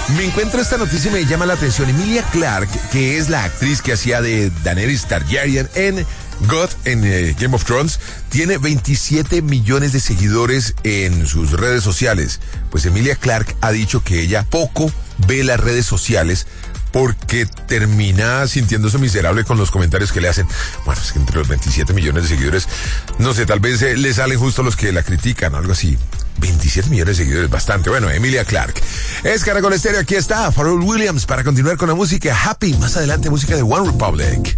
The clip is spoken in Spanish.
Me encuentro esta noticia y me llama la atención. Emilia Clarke, que es la actriz que hacía de Daenerys Targaryen en Game of Thrones, tiene 27 millones de seguidores en sus redes sociales. Pues Emilia Clarke ha dicho que ella poco ve las redes sociales porque termina sintiéndose miserable con los comentarios que le hacen. Bueno, es que entre los 27 millones de seguidores, no sé, tal vez le salen justo los que la critican o algo así. 27 millones de seguidores, bastante. Bueno, Emilia Clarke. Es Caracol Estéreo, aquí está Pharrell Williams para continuar con la música Happy. Más adelante, música de One Republic.